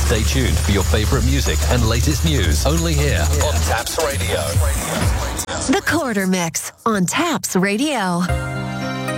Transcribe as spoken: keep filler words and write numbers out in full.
Stay tuned for your favorite music and latest news. Only here on Taps Radio. The Quarter Mix on Taps Radio.